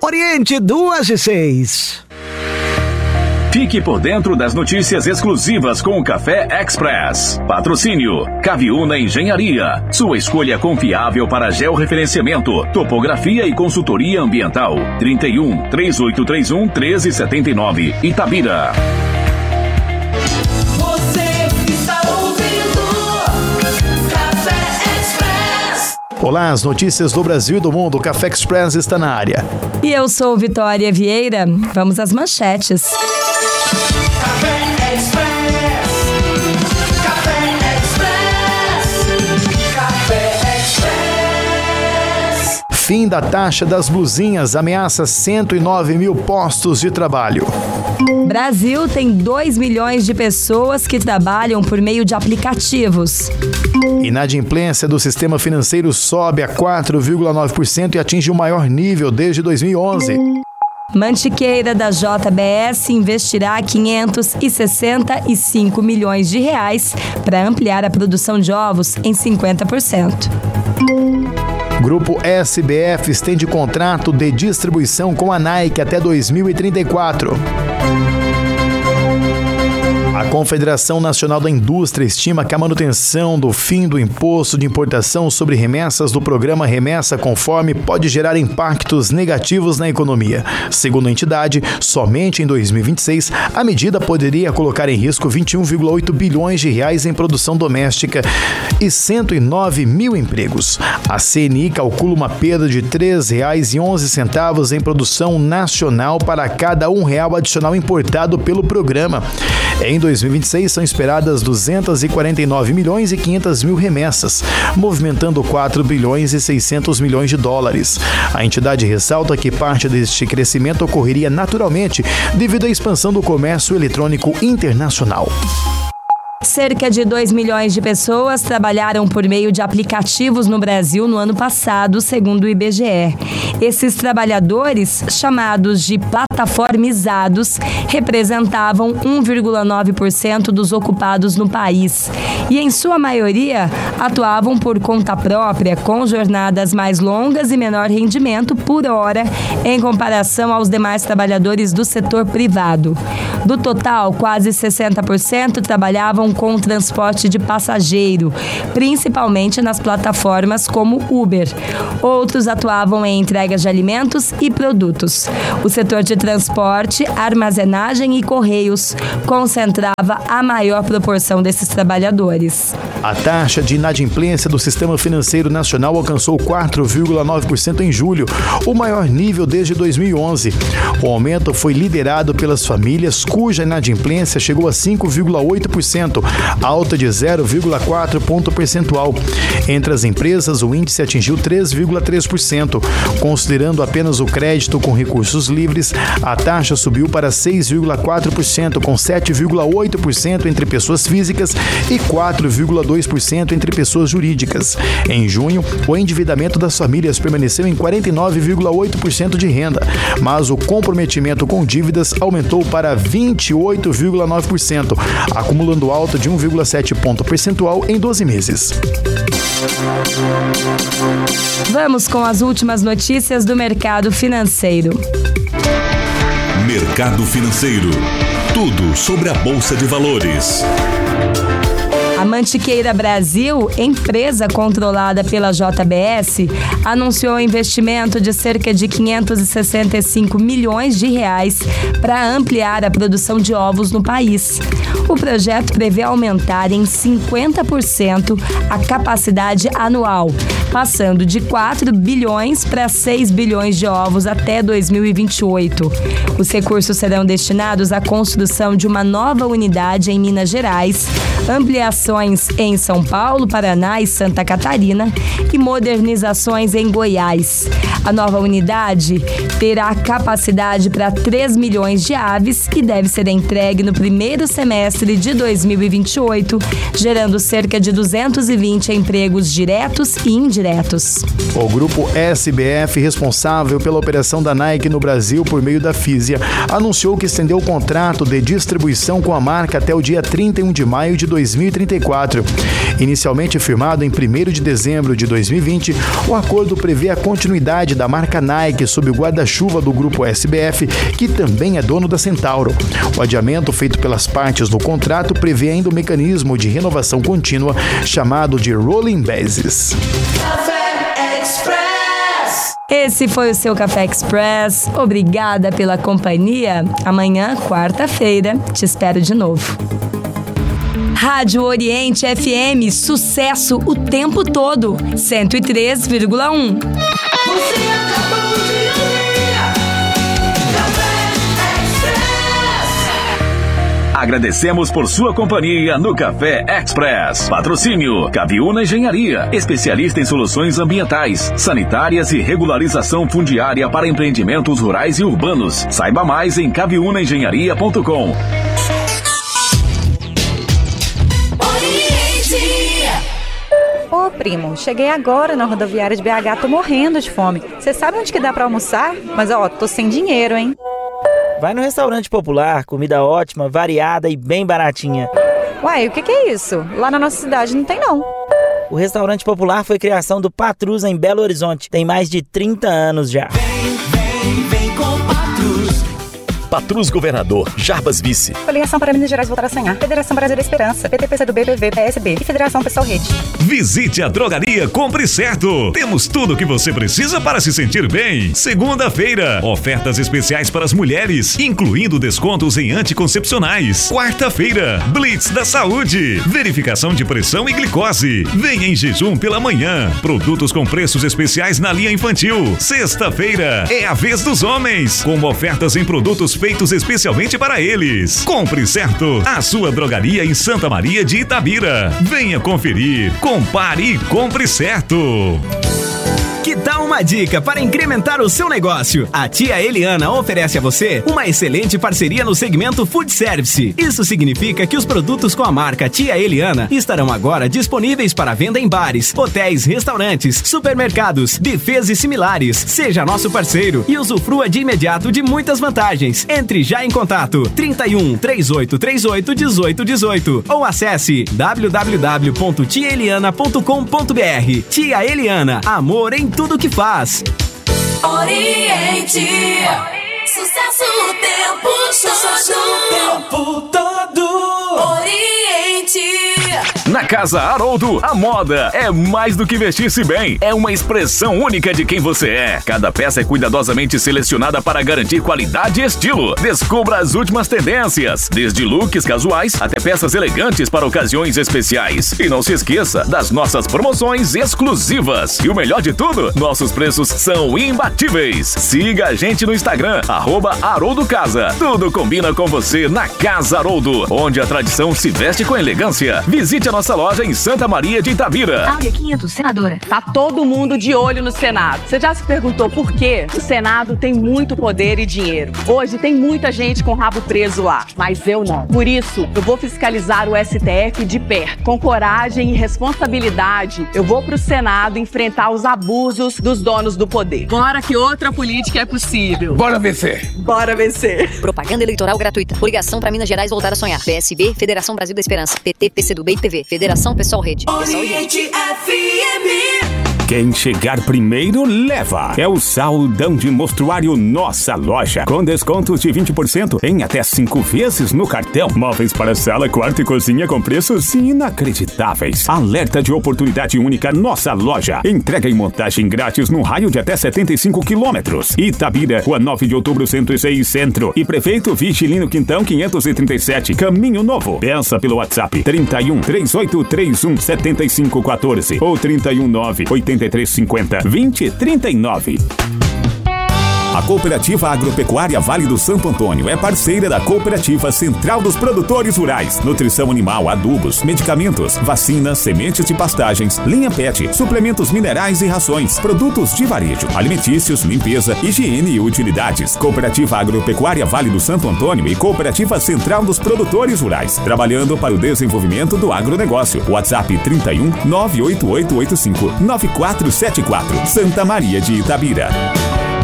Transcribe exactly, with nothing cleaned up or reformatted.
Oriente duas e seis. Fique por dentro das notícias exclusivas com o Café Express. Patrocínio Caviúna Engenharia. Sua escolha confiável para georreferenciamento, topografia e consultoria ambiental. trinta e um, três oito três um, treze setenta e nove, Itabira. Você está ouvindo Café Express. Olá, as notícias do Brasil e do mundo. O Café Express está na área. E eu sou Vitória Vieira. Vamos às manchetes. Café Express. Café Express. Café Express. Fim da taxa das blusinhas ameaça cento e nove mil postos de trabalho. Brasil tem dois milhões de pessoas que trabalham por meio de aplicativos. Inadimplência do sistema financeiro sobe a quatro vírgula nove por cento e atinge o maior nível desde dois mil e onze. Mantiqueira da J B S investirá quinhentos e sessenta e cinco milhões de reais para ampliar a produção de ovos em cinquenta por cento. Grupo S B F estende contrato de distribuição com a Nike até dois mil e trinta e quatro. A Confederação Nacional da Indústria estima que a manutenção do fim do imposto de importação sobre remessas do programa Remessa Conforme pode gerar impactos negativos na economia. Segundo a entidade, somente em dois mil e vinte e seis, a medida poderia colocar em risco vinte e um vírgula oito bilhões de reais em produção doméstica e cento e nove mil empregos. A C N I calcula uma perda de três reais e onze centavos em produção nacional para cada um real adicional importado pelo programa. Em dois mil e vinte e seis, são esperadas duzentos e quarenta e nove milhões e quinhentas mil remessas, movimentando quatro bilhões e seiscentos milhões de dólares. A entidade ressalta que parte deste crescimento ocorreria naturalmente devido à expansão do comércio eletrônico internacional. Cerca de dois milhões de pessoas trabalharam por meio de aplicativos no Brasil no ano passado, segundo o I B G E. Esses trabalhadores, chamados de plataformizados, representavam um vírgula nove por cento dos ocupados no país e, em sua maioria, atuavam por conta própria, com jornadas mais longas e menor rendimento por hora em comparação aos demais trabalhadores do setor privado. Do total, quase sessenta por cento trabalhavam com transporte de passageiro, principalmente nas plataformas como Uber. Outros atuavam em entregas de alimentos e produtos. O setor de transporte, armazenagem e correios concentrava a maior proporção desses trabalhadores. A taxa de inadimplência do Sistema Financeiro Nacional alcançou quatro vírgula nove por cento em julho, o maior nível desde dois mil e onze. O aumento foi liderado pelas famílias, cuja inadimplência chegou a cinco vírgula oito por cento, alta de zero vírgula quatro ponto percentual. Entre as empresas, o índice atingiu três vírgula três por cento. Considerando apenas o crédito com recursos livres, a taxa subiu para seis vírgula quatro por cento, com sete vírgula oito por cento entre pessoas físicas e quatro vírgula dois por cento entre pessoas jurídicas. Em junho, o endividamento das famílias permaneceu em quarenta e nove vírgula oito por cento de renda, mas o comprometimento com dívidas aumentou para vinte e oito vírgula nove por cento, acumulando alta de um vírgula sete ponto percentual em doze meses. Vamos com as últimas notícias do mercado financeiro. Mercado financeiro. Tudo sobre a Bolsa de Valores. A Mantiqueira Brasil, empresa controlada pela J B S, anunciou um investimento de cerca de quinhentos e sessenta e cinco milhões de reais para ampliar a produção de ovos no país. O projeto prevê aumentar em cinquenta por cento a capacidade anual, passando de quatro bilhões para seis bilhões de ovos até dois mil e vinte e oito. Os recursos serão destinados à construção de uma nova unidade em Minas Gerais, ampliações em São Paulo, Paraná e Santa Catarina e modernizações em Goiás. A nova unidade terá capacidade para três milhões de aves e deve ser entregue no primeiro semestre de dois mil e vinte e oito, gerando cerca de duzentos e vinte empregos diretos e indiretos. O grupo S B F, responsável pela operação da Nike no Brasil por meio da Fisia, anunciou que estendeu o contrato de distribuição com a marca até o dia trinta e um de maio de dois mil e trinta e quatro. Inicialmente firmado em primeiro de dezembro de dois mil e vinte, o acordo prevê a continuidade da marca Nike sob o guarda-chuva guarda-chuva do grupo S B F, que também é dono da Centauro. O adiamento feito pelas partes no contrato prevê ainda o mecanismo de renovação contínua chamado de Rolling Basis. Café Express. Esse foi o seu Café Express. Obrigada pela companhia. Amanhã, quarta-feira, te espero de novo. Rádio Oriente F M, sucesso o tempo todo. cento e três vírgula um. Você acabou de ouvir Café Express. Agradecemos por sua companhia no Café Express. Patrocínio Caviúna Engenharia, especialista em soluções ambientais, sanitárias e regularização fundiária para empreendimentos rurais e urbanos. Saiba mais em caviúna engenharia ponto com. Ô, primo, cheguei agora na rodoviária de B H, tô morrendo de fome. Você sabe onde que dá pra almoçar? Mas, ó, tô sem dinheiro, hein? Vai no restaurante popular, comida ótima, variada e bem baratinha. Uai, o que que é isso? Lá na nossa cidade não tem, não. O restaurante popular foi criação do Patrus em Belo Horizonte. Tem mais de trinta anos já. Vem, vem, vem com Patrus. Patrus Governador, Jarbas Vice. Coligação para Minas Gerais voltar a sonhar. Federação Brasil da Esperança. P T, P C do B, P V, P S B e Federação Pessoal Rede. Visite a Drogaria Compre Certo. Temos tudo o que você precisa para se sentir bem. Segunda-feira, ofertas especiais para as mulheres, incluindo descontos em anticoncepcionais. Quarta-feira, Blitz da Saúde. Verificação de pressão e glicose. Venha em jejum pela manhã. Produtos com preços especiais na linha infantil. Sexta-feira, é a vez dos homens, com ofertas em produtos feitos especialmente para eles. Compre Certo, a sua drogaria em Santa Maria de Itabira. Venha conferir, compare e compre certo. Que tal uma dica para incrementar o seu negócio? A Tia Eliana oferece a você uma excelente parceria no segmento Food Service. Isso significa que os produtos com a marca Tia Eliana estarão agora disponíveis para venda em bares, hotéis, restaurantes, supermercados, buffets e similares. Seja nosso parceiro e usufrua de imediato de muitas vantagens. Entre já em contato trinta e um, trinta e oito, trinta e oito, dezoito, dezoito ou acesse w w w ponto tia eliana ponto com ponto b r. Tia Eliana, amor em tudo que faz. Oriente. Sucesso o tempo todo. Sucesso o tempo todo. Oriente. Na Casa Haroldo, a moda é mais do que vestir-se bem. É uma expressão única de quem você é. Cada peça é cuidadosamente selecionada para garantir qualidade e estilo. Descubra as últimas tendências, desde looks casuais até peças elegantes para ocasiões especiais. E não se esqueça das nossas promoções exclusivas. E o melhor de tudo, nossos preços são imbatíveis. Siga a gente no Instagram, arroba Haroldo Casa. Tudo combina com você na Casa Haroldo, onde a tradição se veste com elegância. Visite a nossa loja em Santa Maria de Itabira. Áurea quinhentos, senadora. Tá todo mundo de olho no Senado. Você já se perguntou por quê? O Senado tem muito poder e dinheiro. Hoje tem muita gente com o rabo preso lá, mas eu não. Por isso, eu vou fiscalizar o S T F de perto. Com coragem e responsabilidade, eu vou pro Senado enfrentar os abusos dos donos do poder. Bora que outra política é possível. Bora vencer. Bora vencer. Propaganda eleitoral gratuita. Coligação para Minas Gerais voltar a sonhar. P S B, Federação Brasil da Esperança. P T, P C do B e P V. Federação Pessoal Rede. Oriente F M. Quem chegar primeiro, leva. É o Saldão de Mostruário Nossa Loja. Com descontos de vinte por cento em até cinco vezes no cartão. Móveis para sala, quarto e cozinha com preços inacreditáveis. Alerta de oportunidade única Nossa Loja. Entrega e montagem grátis no raio de até setenta e cinco quilômetros. Itabira, Rua nove de Outubro, cento e seis, Centro. E Prefeito Vigilino Quintão, quinhentos e trinta e sete, Caminho Novo. Peça pelo WhatsApp trinta e um, trinta e oito, trinta e um, setenta e cinco, quatorze ou trinta e um, nove, oitenta e três, cinquenta, vinte, trinta e nove. A Cooperativa Agropecuária Vale do Santo Antônio é parceira da Cooperativa Central dos Produtores Rurais. Nutrição animal, adubos, medicamentos, vacinas, sementes de pastagens, linha pet, suplementos minerais e rações, produtos de varejo, alimentícios, limpeza, higiene e utilidades. Cooperativa Agropecuária Vale do Santo Antônio e Cooperativa Central dos Produtores Rurais. Trabalhando para o desenvolvimento do agronegócio. WhatsApp trinta e um, nove oito oito oito cinco, nove quatro sete quatro. Santa Maria de Itabira.